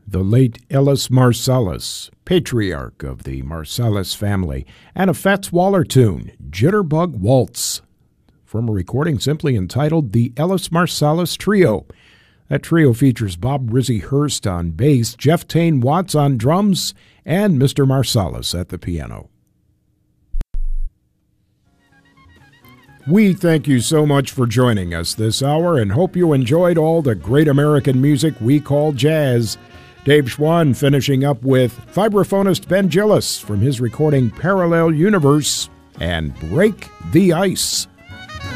the late Ellis Marsalis, patriarch of the Marsalis family, and a Fats Waller tune, Jitterbug Waltz, from a recording simply entitled The Ellis Marsalis Trio. That trio features Bob Rizzy Hurst on bass, Jeff Tane Watts on drums, and Mr. Marsalis at the piano. We thank you so much for joining us this hour and hope you enjoyed all the great American music we call jazz. Dave Schwann finishing up with vibraphonist Ben Gillis from his recording Parallel Universe and Break the Ice.